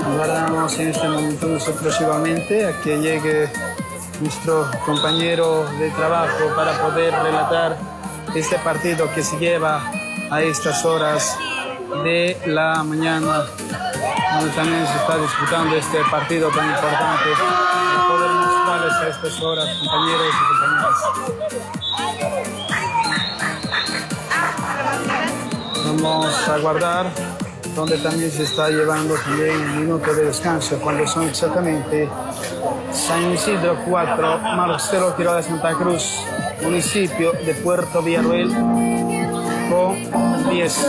Guardamos en este momento nosotros igualmente a que llegue nuestro compañero de trabajo para poder relatar este partido que se lleva a estas horas de la mañana, donde también se está disputando este partido tan importante, para poder mostrarles a estas horas, compañeros y compañeras. Vamos a guardar donde también se está llevando también un minuto de descanso, cuando son exactamente San Isidro 4, Marcelo Quiroga Santa Cruz, municipio de Puerto Villarroel, con 10.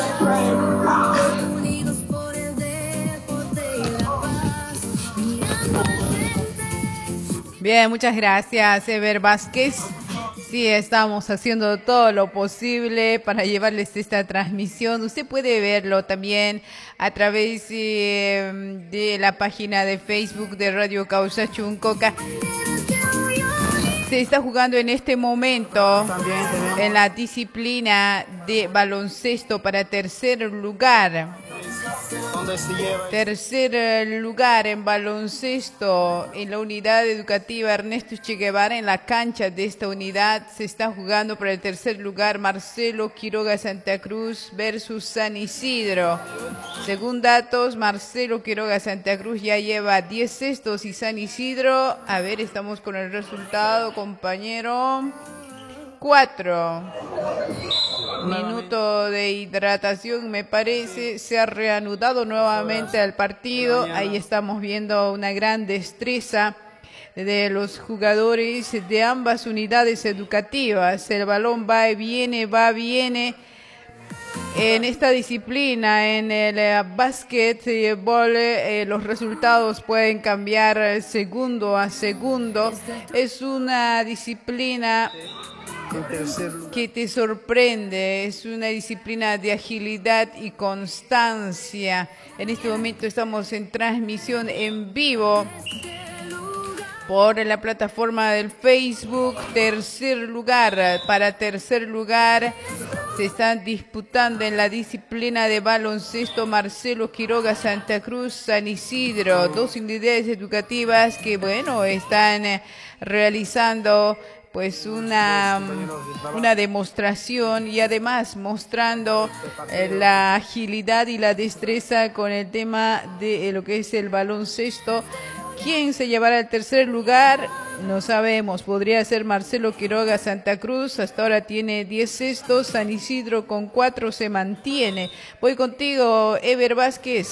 Bien, muchas gracias, Ever Vázquez. Sí, estamos haciendo todo lo posible para llevarles esta transmisión. Usted puede verlo también a través de la página de Facebook de Radio Causa Chuncoca. Se está jugando en este momento en la disciplina de baloncesto para tercer lugar. Tercer lugar en baloncesto en la unidad educativa Ernesto Che Guevara. En la cancha de esta unidad se está jugando por el tercer lugar Marcelo Quiroga Santa Cruz versus San Isidro. Según datos, Marcelo Quiroga Santa Cruz ya lleva 10 cestos y San Isidro, a ver, estamos con el resultado, compañero, 4. Minuto de hidratación, me parece. Se ha reanudado nuevamente el partido. Ahí estamos viendo una gran destreza de los jugadores de ambas unidades educativas. El balón va y viene, va, viene. En esta disciplina, en el básquetbol, los resultados pueden cambiar segundo a segundo. Es una disciplina que te sorprende, es una disciplina de agilidad y constancia. En este momento estamos en transmisión en vivo por la plataforma del Facebook. Tercer lugar, para tercer lugar se están disputando en la disciplina de baloncesto Marcelo Quiroga Santa Cruz, San Isidro, dos unidades educativas que, bueno, están realizando pues una demostración y además mostrando la agilidad y la destreza con el tema de lo que es el baloncesto. ¿Quién se llevará el tercer lugar? No sabemos, podría ser Marcelo Quiroga Santa Cruz, hasta ahora tiene 10 cestos, San Isidro con 4 se mantiene. Voy contigo, Ever Vázquez.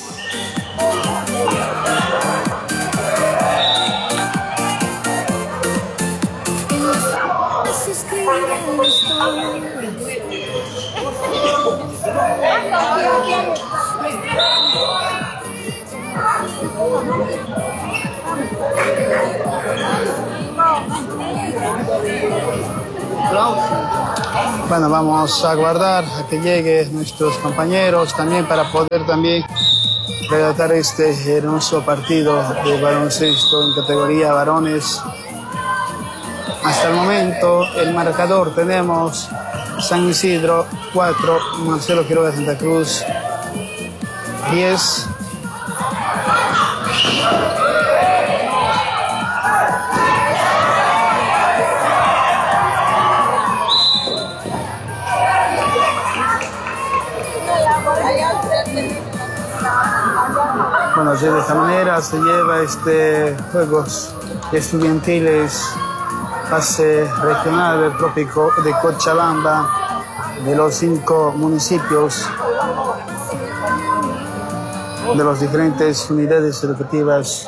Bueno, vamos a aguardar a que lleguen nuestros compañeros también para poder también relatar este hermoso partido de baloncesto en categoría varones. Hasta el momento, el marcador tenemos San Isidro 4, Marcelo Quiroga Santa Cruz 10. Bueno, de esta manera se lleva Juegos Estudiantiles fase regional del trópico de Cochabamba, de los 5 municipios, de las diferentes unidades educativas.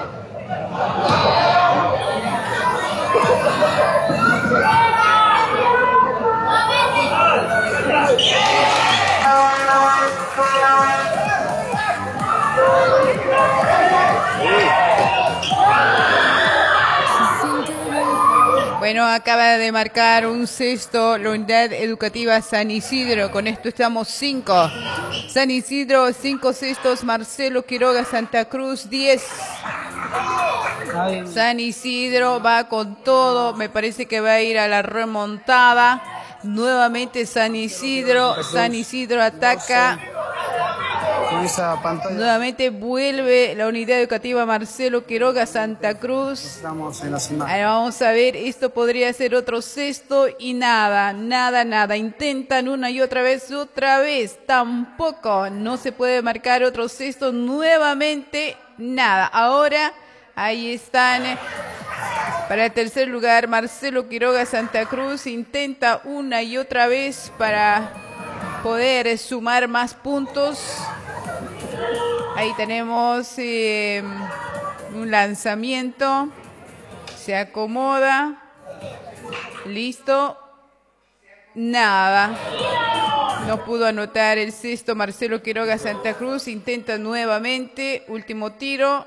Bueno, acaba de marcar un cesto la unidad educativa San Isidro. Con esto estamos 5. San Isidro 5 cestos, Marcelo Quiroga Santa Cruz 10. San Isidro va con todo, me parece que va a ir a la remontada. Nuevamente San Isidro ataca. esa pantalla. Nuevamente vuelve la unidad educativa Marcelo Quiroga Santa Cruz. Estamos en las imágenes. Ahora vamos a ver, esto podría ser otro cesto y nada. Intentan una y otra vez, tampoco. No se puede marcar otro cesto, nuevamente nada. Ahora, ahí están. Para el tercer lugar, Marcelo Quiroga Santa Cruz intenta una y otra vez para poder sumar más puntos. Ahí tenemos un lanzamiento. Se acomoda. Listo. Nada. No pudo anotar el cesto Marcelo Quiroga Santa Cruz. Intenta nuevamente. Último tiro.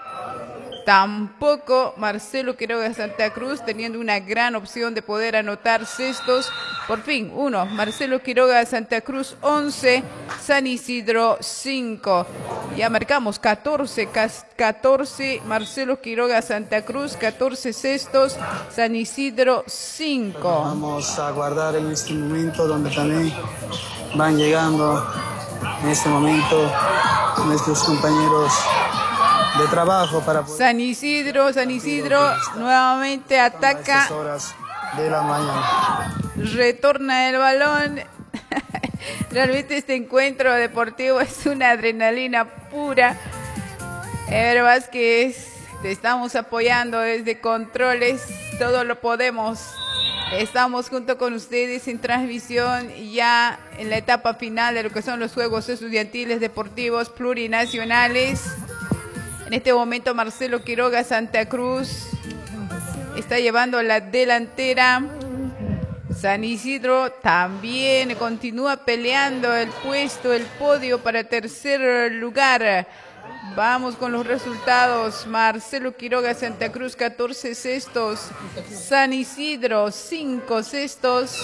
Tampoco Marcelo Quiroga Santa Cruz, teniendo una gran opción de poder anotar cestos. Por fin, 1. Marcelo Quiroga Santa Cruz, 11. San Isidro, 5. Ya marcamos 14. Marcelo Quiroga Santa Cruz, 14 cestos. San Isidro, 5. Vamos a guardar en este momento donde también van llegando en este momento nuestros compañeros de trabajo para poder... San Isidro nuevamente ataca. A estas horas de la mañana. Retorna el balón. Realmente este encuentro deportivo es una adrenalina pura. Ever Vázquez, te estamos apoyando desde controles. Todo lo podemos. Estamos junto con ustedes en transmisión ya en la etapa final de lo que son los Juegos Estudiantiles Deportivos Plurinacionales. En este momento Marcelo Quiroga Santa Cruz está llevando la delantera. San Isidro también continúa peleando el puesto, el podio para tercer lugar. Vamos con los resultados. Marcelo Quiroga Santa Cruz, 14 cestos. San Isidro, 5 cestos.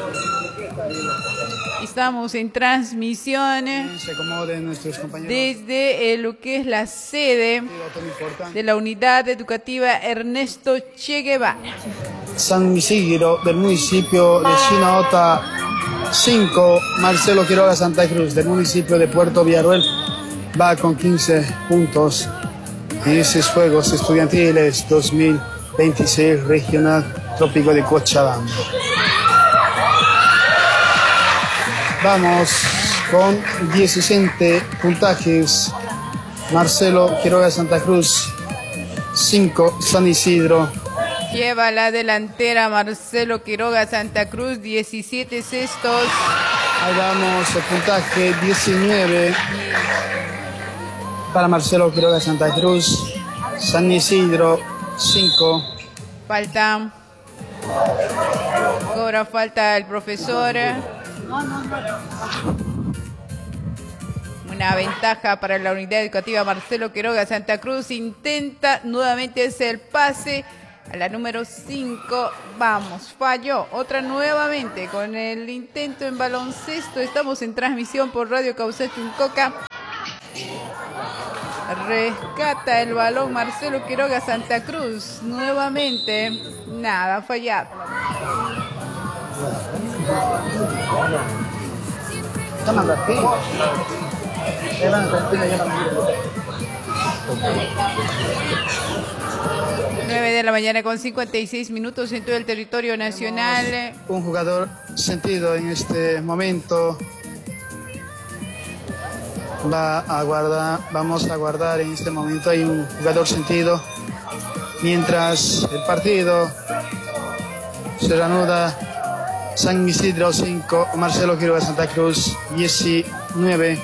Estamos en transmisión Se acomoden nuestros compañeros. desde lo que es la sede de la unidad educativa Ernesto Che Guevara. San Isidro del municipio de Chinaota, 5. Marcelo Quiroga Santa Cruz del municipio de Puerto Villarruel va con 15 puntos en esos Juegos Estudiantiles 2026 Regional Trópico de Cochabamba. Vamos con 17 puntajes. Marcelo Quiroga Santa Cruz, 5. San Isidro. Lleva la delantera Marcelo Quiroga Santa Cruz, 17 cestos. Ahí vamos, el puntaje 19 para Marcelo Quiroga Santa Cruz. San Isidro, 5. Falta. Cobra falta el profesor. Una ventaja para la unidad educativa Marcelo Quiroga Santa Cruz. Intenta nuevamente hacer el pase a la número 5. Vamos, falló. Otra nuevamente con el intento en baloncesto. Estamos en transmisión por Radio Caucet Tuncoca. Rescata el balón Marcelo Quiroga Santa Cruz. Nuevamente, nada, fallado. Nueve de la mañana con 56 minutos en todo el territorio nacional. Un jugador sentido en este momento. Vamos a guardar en este momento. Hay un jugador sentido. Mientras el partido se reanuda. San Isidro 5, Marcelo Quiroga Santa Cruz 19.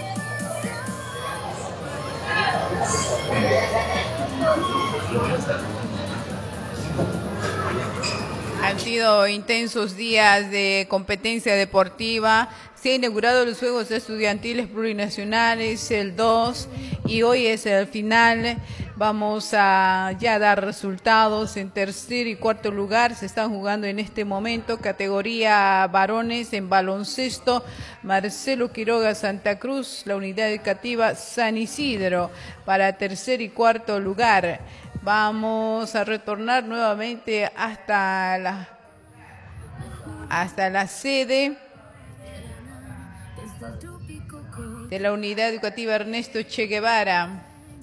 Han sido intensos días de competencia deportiva. Se han inaugurado los Juegos Estudiantiles Plurinacionales el 2 y hoy es el final. Vamos a ya dar resultados en tercer y cuarto lugar. Se están jugando en este momento categoría varones en baloncesto. Marcelo Quiroga Santa Cruz, la unidad educativa San Isidro para tercer y cuarto lugar. Vamos a retornar nuevamente hasta la sede. de la Unidad Educativa Ernesto Che Guevara.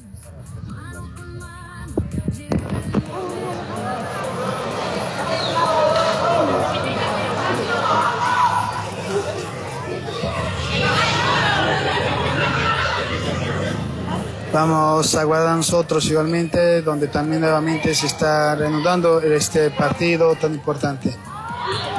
Vamos a aguardar nosotros igualmente, donde también nuevamente se está reanudando este partido tan importante.